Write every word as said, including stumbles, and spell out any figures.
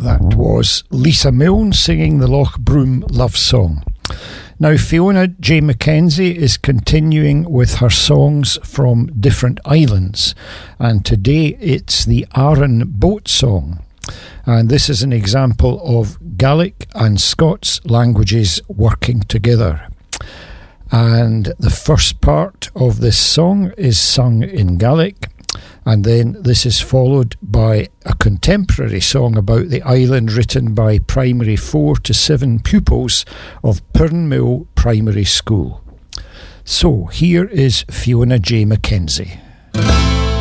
That was Lisa Milne singing the Loch Broom love song. Now, Fiona J. Mackenzie is continuing with her songs from different islands, and today it's the Arran Boat Song. And this is an example of Gaelic and Scots languages working together. And the first part of this song is sung in Gaelic, and then this is followed by a contemporary song about the island written by primary four to seven pupils of Purnmill Primary School. So here is Fiona J. Mackenzie.